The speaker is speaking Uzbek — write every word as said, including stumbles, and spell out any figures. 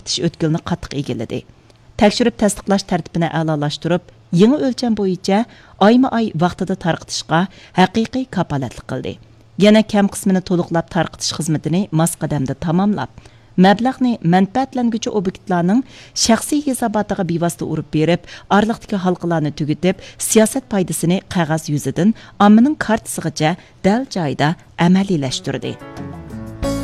tarqitish o'tkilini qattiq egilladi. Tekshirib tasdiqlash tartibini a'lolashtirib, yangi o'lcham bo'yicha oyma-oy vaqtida tarqitishga haqiqiy kapolatlik qildi. Yana kam qismini to'liqlab tarqitish xizmatini mos qadamda tamomlab, mablag'ni manfaatlanguvchi obyektlarning shaxsiy hisobotiga bevosita urib berib, oraliqdagi halqalarni tugatib, siyosat foydasini qog'oz yuzidan ommaning kartasigacha dal joyida amaliylashtirdi.